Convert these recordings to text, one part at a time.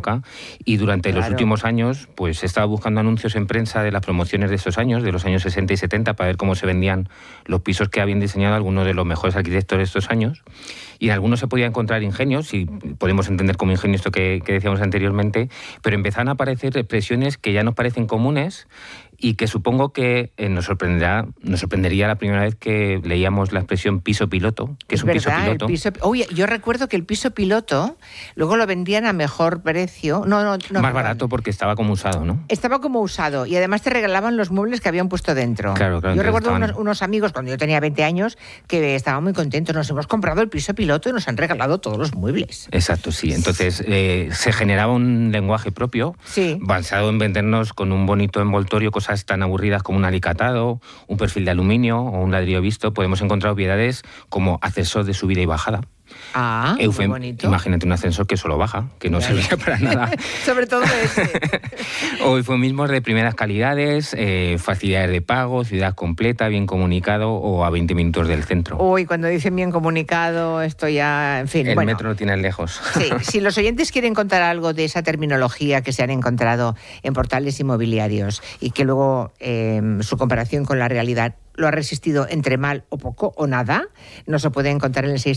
época, y durante los últimos años pues he estado buscando anuncios en prensa de las promociones de esos años, de los años 60 y 70, para ver cómo se vendían los pisos que habían diseñado algunos de los mejores arquitectos de estos años. Y en algunos se podía encontrar ingenios, y podemos entender como ingenio esto que decíamos anteriormente, pero empezaron a aparecer expresiones que ya nos parecen comunes y que supongo que nos sorprendería la primera vez que leíamos la expresión piso piloto, que es un piso piloto. Oye, yo recuerdo que el piso piloto luego lo vendían a mejor precio. No, más barato porque estaba como usado, ¿no? Estaba como usado y además te regalaban los muebles que habían puesto dentro. Claro. Yo recuerdo unos amigos cuando yo tenía 20 años que estaban muy contentos. Nos hemos comprado el piso piloto y nos han regalado todos los muebles. Exacto, sí. Entonces se generaba un lenguaje propio, basado en vendernos con un bonito envoltorio cosas tan aburridas como un alicatado, un perfil de aluminio o un ladrillo visto. Podemos encontrar obviedades como ascensor de subida y bajada. Muy bonito. Imagínate un ascensor que solo baja, que no servía para nada. Sobre todo ese. O eufemismos de primeras calidades, facilidades de pago, ciudad completa, bien comunicado o a 20 minutos del centro. Uy, cuando dicen bien comunicado, esto ya, en fin. El metro lo tienes lejos. Sí, si los oyentes quieren contar algo de esa terminología que se han encontrado en portales inmobiliarios y que luego su comparación con la realidad lo ha resistido entre mal o poco o nada, nos lo pueden contar en el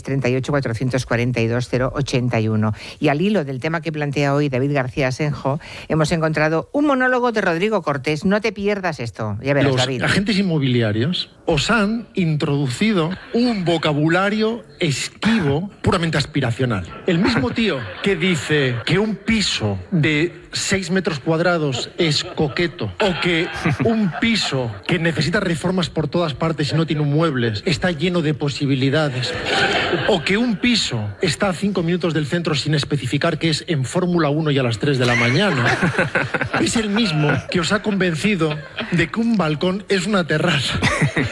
638-442-081. Y al hilo del tema que plantea hoy David García Asenjo, hemos encontrado un monólogo de Rodrigo Cortés. No te pierdas esto. Ya verás, David. Los agentes inmobiliarios os han introducido un vocabulario esquivo, puramente aspiracional. El mismo tío que dice que un piso de 6 metros cuadrados es coqueto, o que un piso que necesita reformas por todas partes y no tiene muebles está lleno de posibilidades, o que un piso está a 5 minutos del centro sin especificar que es en Fórmula 1 y a las 3 de la mañana, es el mismo que os ha convencido de que un balcón es una terraza.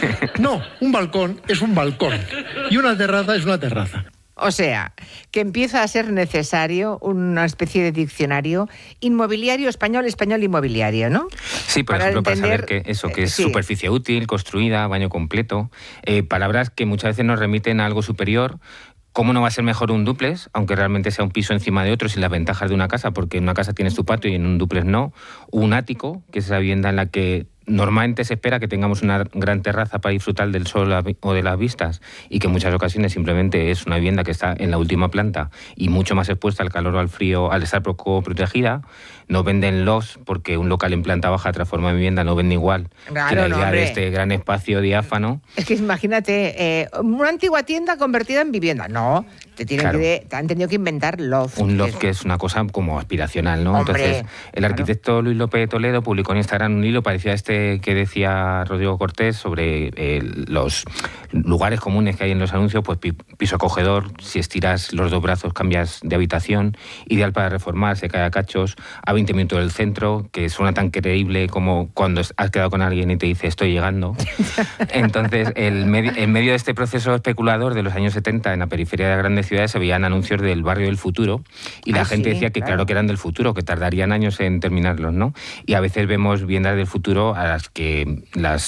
No, un balcón es un balcón y una terraza es una terraza. O sea, que empieza a ser necesario una especie de diccionario inmobiliario español inmobiliario, ¿no? Sí, por ejemplo, para saber que es superficie útil, construida, baño completo, palabras que muchas veces nos remiten a algo superior. ¿Cómo no va a ser mejor un dúplex, aunque realmente sea un piso encima de otro, sin las ventajas de una casa? Porque en una casa tienes tu patio y en un dúplex no. Un ático, que es esa vivienda en la que normalmente se espera que tengamos una gran terraza para disfrutar del sol o de las vistas, y que en muchas ocasiones simplemente es una vivienda que está en la última planta y mucho más expuesta al calor o al frío al estar poco protegida. No venden lofts porque un local en planta baja transformado en vivienda no vende igual que la idea de este gran espacio diáfano. Es que imagínate, una antigua tienda convertida en vivienda. No, te han tenido que inventar loft. Un loft que es una cosa como aspiracional, ¿no? Hombre, entonces, el arquitecto Luis López de Toledo publicó en Instagram un hilo parecido a este que decía Rodrigo Cortés sobre los lugares comunes que hay en los anuncios, pues piso acogedor, si estiras los dos brazos cambias de habitación, ideal para reformar, se cae a cachos, a 20 minutos del centro, que suena tan creíble como cuando has quedado con alguien y te dice estoy llegando. Entonces, en medio de este proceso especulador de los años 70 en la periferia de las grandes ciudades se veían anuncios del barrio del futuro y la gente decía que claro que eran del futuro, que tardarían años en terminarlos, ¿no? Y a veces vemos viviendas del futuro a las que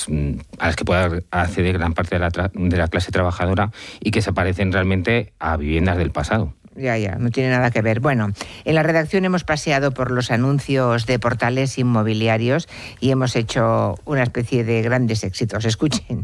pueda acceder gran parte de la clase trabajadora y que se parecen realmente a viviendas del pasado. Ya, no tiene nada que ver. Bueno, en la redacción hemos paseado por los anuncios de portales inmobiliarios y hemos hecho una especie de grandes éxitos. Escuchen.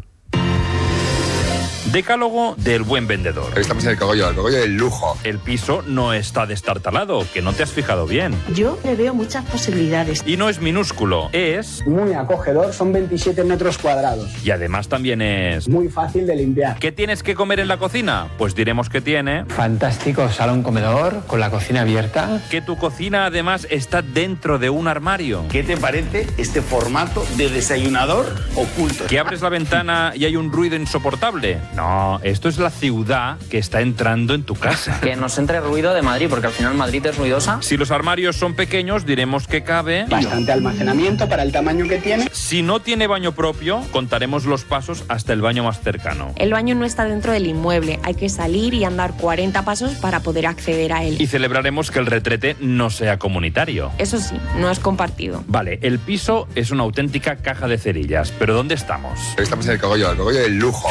Decálogo del buen vendedor. Estamos en el cogollo del lujo. El piso no está destartalado, que no te has fijado bien. Yo le veo muchas posibilidades. Y no es minúsculo, es... muy acogedor, son 27 metros cuadrados. Y además también es... muy fácil de limpiar. ¿Qué tienes que comer en la cocina? Pues diremos que tiene... fantástico salón comedor, con la cocina abierta. Que tu cocina además está dentro de un armario. ¿Qué te parece este formato de desayunador oculto? Que abres la ventana y hay un ruido insoportable. No, esto es la ciudad que está entrando en tu casa. Que nos entre ruido de Madrid, porque al final Madrid es ruidosa. Si los armarios son pequeños, diremos que cabe... bastante almacenamiento para el tamaño que tiene. Si no tiene baño propio, contaremos los pasos hasta el baño más cercano. El baño no está dentro del inmueble, hay que salir y andar 40 pasos para poder acceder a él. Y celebraremos que el retrete no sea comunitario. Eso sí, no es compartido. Vale, el piso es una auténtica caja de cerillas, pero ¿dónde estamos? Estamos en el cogollo del lujo.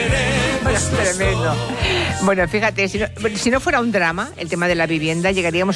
Tremendo. Bueno, fíjate, si no fuera un drama el tema de la vivienda, llegaríamos